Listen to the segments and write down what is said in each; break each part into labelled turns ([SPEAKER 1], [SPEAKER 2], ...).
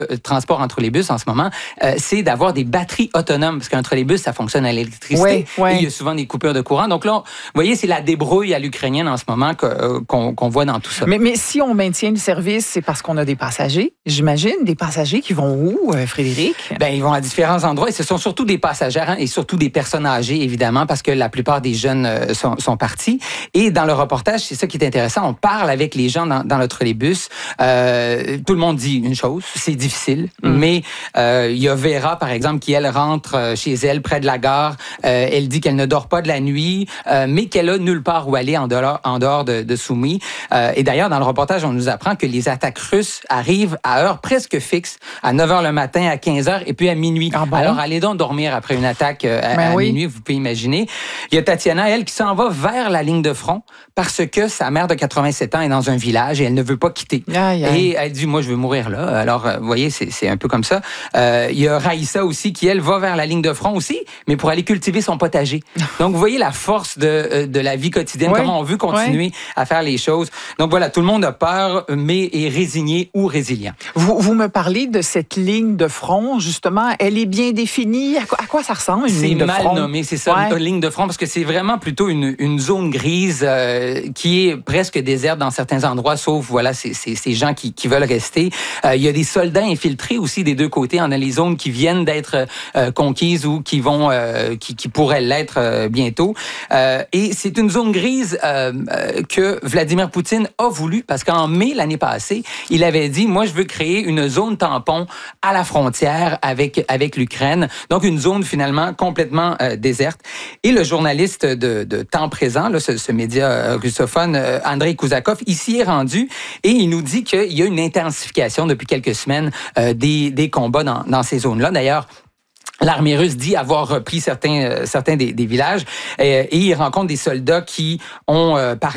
[SPEAKER 1] transport en trolleybus en ce moment, c'est d'avoir des batteries autonomes, parce qu'un trolleybus, ça fonctionne à l'électricité. Et il y a souvent des coupures de courant. Donc là, vous voyez, c'est la débrouille à l'ukrainienne en ce moment qu'on voit dans tout ça.
[SPEAKER 2] Mais si on maintient le service, c'est parce qu'on a des passagers, j'imagine. Des passagers qui vont où, Frédéric?
[SPEAKER 1] Ben, ils vont à différents endroits et ce sont surtout des passagères et surtout des personnes âgées, évidemment, parce que la plupart des jeunes sont partis. Et dans le reportage, c'est ça qui est intéressant, on parle avec les gens dans le trolleybus. Tout le monde dit une chose, c'est difficile, mais il y a Vera, par exemple, qui, elle, rentre chez elle, près de la gare. Elle dit qu'elle ne dort pas de la nuit, mais qu'elle a nulle part où aller en dehors de Soumy. Et d'ailleurs, dans le reportage, on nous apprend que les attaques russes arrivent à heure presque fixe, à 9h le matin, à 15h et puis à minuit.
[SPEAKER 2] Ah bon?
[SPEAKER 1] Alors, allez donc dormir après une attaque à minuit, vous pouvez imaginer. Il y a Tatiana, elle, qui s'en va vers la ligne de front parce que sa mère de 87 ans est dans un village et elle ne veut pas quitter. Et elle dit, moi, je veux mourir là. Alors, vous voyez, c'est un peu comme ça. Il y a Raïssa aussi qui, elle, va vers la ligne de front aussi, mais pour aller cultiver son potager. Donc, vous voyez la force de la vie quotidienne, comment on veut continuer à faire les choses. Donc, voilà, tout le monde a peur, mais est résigné ou résilient.
[SPEAKER 2] Vous me parlez de cette ligne de front, justement. Elle est bien définie. À quoi ça ressemble, une ligne de front?
[SPEAKER 1] C'est mal nommé, c'est ça, une ligne de front, parce que c'est vraiment plutôt une zone grise qui est presque déserte dans certains endroits, sauf, voilà, ces gens qui veulent rester. Il y a des soldats infiltrés aussi des deux côtés. On a les zones qui viennent d'être conquises ou qui pourraient l'être bientôt. Et c'est une zone grise que Vladimir Poutine a voulu, parce qu'en mai l'année passée, il avait dit, moi, je veux créer une zone tampon à la frontière avec l'Ukraine. Donc, une zone finalement complètement déserte. Et le journaliste de Temps présent, là, ce média russophone, Andrei Kouzakov, ici est rendu et il nous dit qu'il y a une intensification depuis quelques semaines des combats dans ces zones-là. D'ailleurs, l'armée russe dit avoir repris certains des villages et il rencontre des soldats qui ont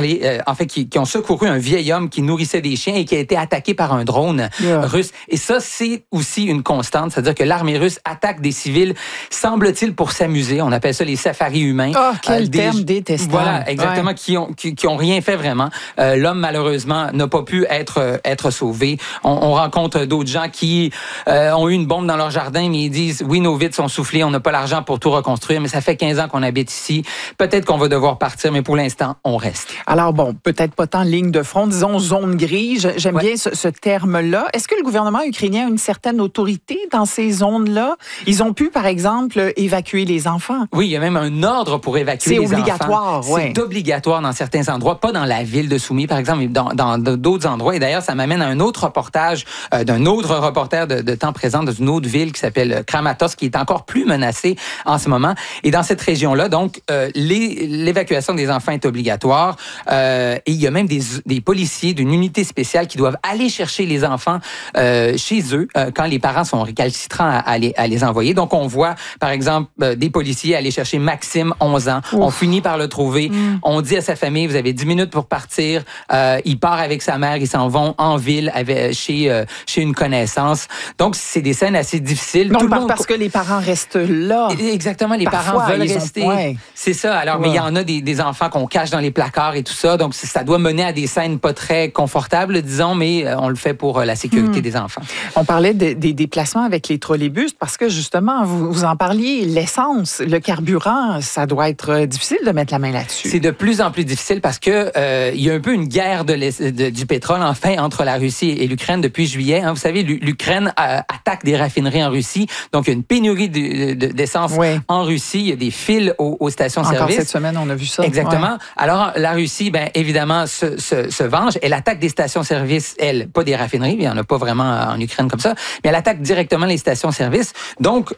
[SPEAKER 1] qui ont secouru un vieil homme qui nourrissait des chiens et qui a été attaqué par un drone russe. Et ça, c'est aussi une constante, c'est-à-dire que l'armée russe attaque des civils, semble-t-il, pour s'amuser. On appelle ça les safaris humains.
[SPEAKER 2] Oh, quel terme détestable.
[SPEAKER 1] Voilà, exactement, qui ont rien fait vraiment. L'homme, malheureusement, n'a pas pu être sauvé. On rencontre d'autres gens qui ont eu une bombe dans leur jardin, mais ils disent, oui, nos vitres sont soufflés, on n'a pas l'argent pour tout reconstruire, mais ça fait 15 ans qu'on habite ici. Peut-être qu'on va devoir partir, mais pour l'instant, on reste.
[SPEAKER 2] Alors bon, peut-être pas tant ligne de front, disons zone grise. J'aime bien ce terme-là. Est-ce que le gouvernement ukrainien a une certaine autorité dans ces zones-là? Ils ont pu, par exemple, évacuer les enfants.
[SPEAKER 1] Oui, il y a même un ordre pour évacuer les enfants.
[SPEAKER 2] C'est obligatoire, oui.
[SPEAKER 1] C'est obligatoire dans certains endroits, pas dans la ville de Soumy, par exemple, mais dans d'autres endroits. Et d'ailleurs, ça m'amène à un autre reportage d'un autre reporter de Temps présent dans une autre ville qui s'appelle Kramatorsk, qui est encore plus menacée en ce moment. Et dans cette région-là, donc, l'évacuation des enfants est obligatoire. Et il y a même des policiers d'une unité spéciale qui doivent aller chercher les enfants chez eux quand les parents sont récalcitrants à les envoyer. Donc, on voit, par exemple, des policiers aller chercher Maxime, 11 ans. Ouf. On finit par le trouver. On dit à sa famille, vous avez 10 minutes pour partir. Il part avec sa mère. Ils s'en vont en ville chez une connaissance. Donc, c'est des scènes assez difficiles.
[SPEAKER 2] Non, parce que les parents restent là.
[SPEAKER 1] Exactement, les parents veulent rester. C'est ça. Alors, mais il y en a des enfants qu'on cache dans les placards et tout ça. Donc, ça doit mener à des scènes pas très confortables, disons, mais on le fait pour la sécurité des enfants.
[SPEAKER 2] On parlait des déplacements avec les trolleybus parce que, justement, vous en parliez, l'essence, le carburant, ça doit être difficile de mettre la main là-dessus.
[SPEAKER 1] C'est de plus en plus difficile parce que il y a un peu une guerre du pétrole, enfin, entre la Russie et l'Ukraine depuis juillet. Hein. Vous savez, l'Ukraine attaque des raffineries en Russie. Donc, il y a une pénurie d'essence en Russie. Il y a des fils aux stations-service.
[SPEAKER 2] Encore cette semaine, on a vu ça.
[SPEAKER 1] Exactement. Ouais. Alors, la Russie, bien évidemment, se venge. Elle attaque des stations-service, elle, pas des raffineries, il n'y en a pas vraiment en Ukraine comme ça, mais elle attaque directement les stations-service. Donc,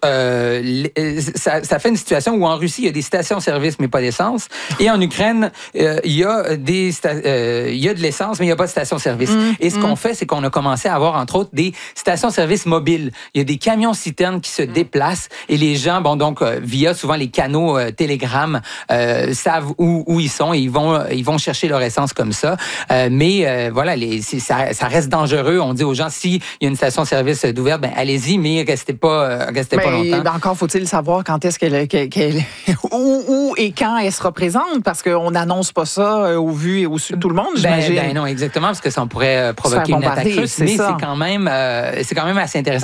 [SPEAKER 1] ça fait une situation où en Russie, il y a des stations-service, mais pas d'essence. Et en Ukraine, il y a de l'essence, mais il n'y a pas de station-service. Et ce qu'on fait, c'est qu'on a commencé à avoir, entre autres, des stations-service mobiles. Il y a des camions-citernes qui se déplacent et les gens, via souvent les canaux Telegram, savent où ils sont et ils vont chercher leur essence comme ça. Mais voilà, ça reste dangereux. On dit aux gens, s'il y a une station-service d'ouverte, allez-y, mais restez pas longtemps.
[SPEAKER 2] Encore faut-il savoir quand est-ce où et quand elle se représente, parce qu'on n'annonce pas ça au vu et au su de tout le monde, j'imagine.
[SPEAKER 1] Non, exactement, parce que ça pourrait provoquer une attaque russe, mais c'est quand même assez intéressant.